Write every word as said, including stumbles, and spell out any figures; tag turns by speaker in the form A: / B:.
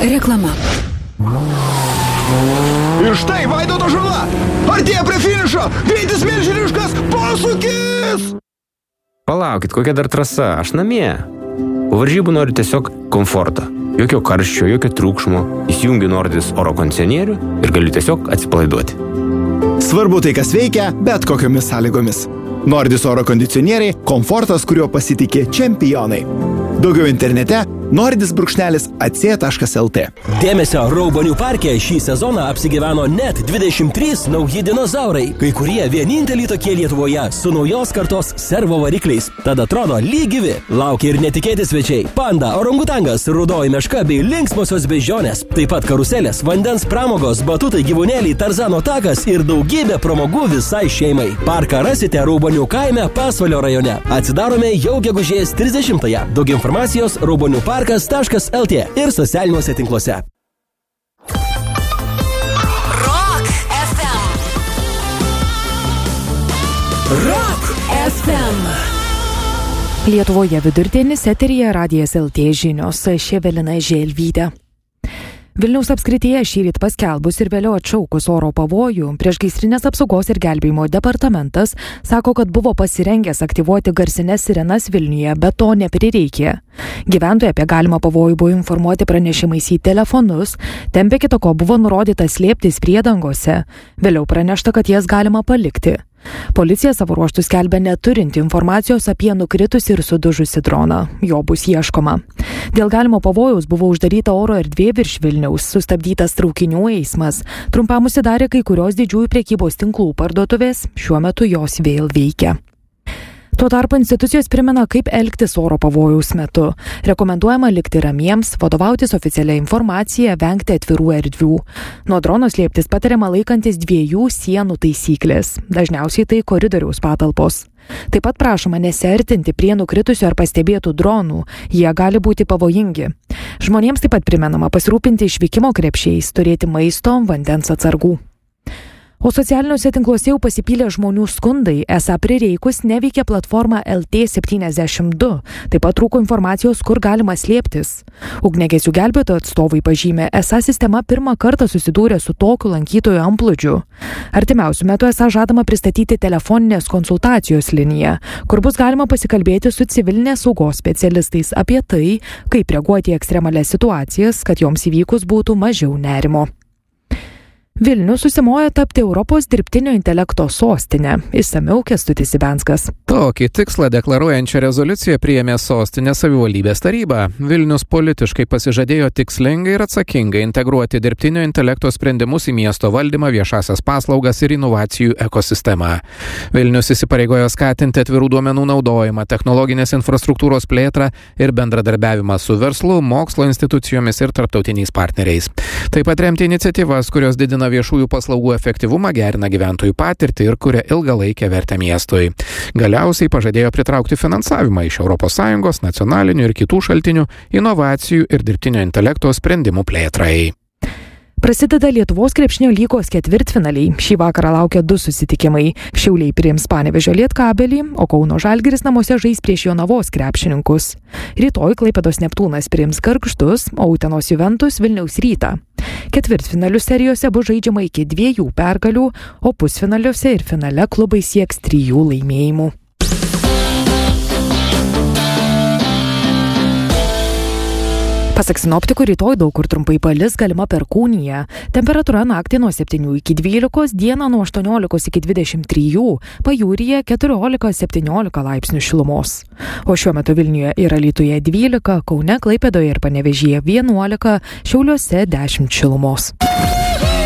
A: Reklama.
B: Ir štai Vaidoto žurna. Artėja prie finišo. Greitis milžiniškas. Posūkis.
C: Palaukit, kokia dar trasa. Aš namie. Po varžybų noriu tiesiog komforto. Jokio karščio, jokio triukšmo. Įsijungiu Nordis oro kondicionierių ir galiu tiesiog atsipalaiduoti.
B: Svarbu tai, kas veikia, bet kokiomis sąlygomis. Nordis oro kondicionieriai – komfortas, kuriuo pasitikė čempionai. Daugiau internete nordis brūkšnelis a c taškas el t.
D: Dėmesio, Raubonių parke šį sezoną apsigyveno net dvidešimt trys nauji dinozaurai. Kai kurie vieninteliai tokie Lietuvoje su naujos kartos servo varikliais. Tad atrodo lygyvi. Laukia ir netikėti svečiai. Panda, orangutangas, rudoji meška bei linksmosios beždžionės. Taip pat karuselės, vandens pramogos, batutai, gyvūnėliai, Tarzano takas ir daugybė pramogų visai šeimai. Parką rasite Raubonių kaime Pasvalio rajone. Atsidarome jau gegužės trisdešimtąją. Daug informacijos raubonių parkas taškas el t ir socialiniuose tinkluose.
A: Rock ef em. Rock ef em.
E: Lietuvoje vidurdienis eteryje Radijas el t žinios, aš Evelina Želvytė. Vilniaus apskrityje šįryt paskelbus ir vėliau atšaukus oro pavojų, priešgaisrinės apsaugos ir gelbėjimo departamentas sako, kad buvo pasirengęs aktyvuoti garsines sirenas Vilniuje, bet to neprireikė. Gyventojai apie galimą pavojų buvo informuoti pranešimais į telefonus, ten be kito ko buvo nurodyta slėptis priedangose, vėliau pranešta, kad jas galima palikti. Policija savo ruožtų skelbia neturinti informacijos apie nukritusį ir sudužusį droną. Jo bus ieškoma. Dėl galimo pavojaus buvo uždaryta oro erdvė virš Vilniaus, sustabdytas traukinių eismas. Trumpam užsidarė kai kurios didžiųjų prekybos tinklų parduotuvės, šiuo metu jos vėl veikia. Tuo tarpu institucijos primena, kaip elgtis oro pavojaus metu. Rekomenduojama likti ramiems, vadovautis oficialia informacija, vengti atvirų erdvių. Nuo drono slėptis patariama laikantis dviejų sienų taisyklės. Dažniausiai tai koridoriaus patalpos. Taip pat prašoma nesiartinti prie nukritusių ar pastebėtų dronų. Jie gali būti pavojingi. Žmonėms taip pat primenama pasirūpinti išvykimo krepšiais, turėti maisto, vandens atsargų. O socialiniuose tinkluose jau pasipylė žmonių skundai, esą prireikus neveikia platforma el t septyniasdešimt du, taip pat trūko informacijos, kur galima slėptis. Ugniagesių gelbėtojų atstovai pažymė, esą sistema pirmą kartą susidūrė su tokiu lankytojų antplūdžiu. Artimiausiu metu esą žadama pristatyti telefoninės konsultacijos liniją, kur bus galima pasikalbėti su civilinės saugos specialistais apie tai, kaip reaguoti į ekstremalias situacijas, kad joms įvykus būtų mažiau nerimo. Vilnius susimoja tapti Europos dirbtinio intelekto sostinę. Išsamiau Kęstutis Ibenskas.
F: Tokį tikslą deklaruojančią rezoliuciją priėmė sostinės savivaldybės taryba. Vilnius politiškai pasižadėjo tikslingai ir atsakingai integruoti dirbtinio intelekto sprendimus į miesto valdymą, viešasias paslaugas ir inovacijų ekosistemą. Vilnius įsipareigojo skatinti atvirų duomenų naudojimą, technologinės infrastruktūros plėtrą ir bendradarbiavimą su verslu, mokslo institucijomis ir tarptautiniais partneriais. Taip pat remti iniciatyvas, kurios didina viešųjų paslaugų efektyvumą, gerina gyventojų patirtį ir kuria ilgalaikę vertę miestui. Galiausiai pažadėjo pritraukti finansavimą iš Europos Sąjungos, nacionalinių ir kitų šaltinių, inovacijų ir dirbtinio intelekto sprendimų plėtrai.
E: Prasideda Lietuvos krepšinio lygos ketvirtfinaliai. Šį vakarą laukia du susitikimai. Šiauliai priims Panevėžio Lietkabelį, o Kauno Žalgiris namuose žais prieš Jonavos krepšininkus. Rytoj Klaipėdos Neptūnas priims Gargždus, o Utenos Juventus Vilniaus Rytą. Ketvirtfinalių serijose bus žaidžiama iki dviejų pergalių, o pusfinaliuose ir finale klubai sieks trijų laimėjimų. Pasak sinoptikų, rytoj daug kur trumpai palis, galima perkūnija. Temperatūra naktį nuo septynių iki dvylikos, dieną nuo aštuoniolikos iki dvidešimt trijų, pajūryje keturiolika septyniolika laipsnių šilumos. O šiuo metu Vilniuje ir Alytuje dvylika, Kaune, Klaipėdoje ir Panevėžyje vienuolika, Šiauliuose dešimt šilumos.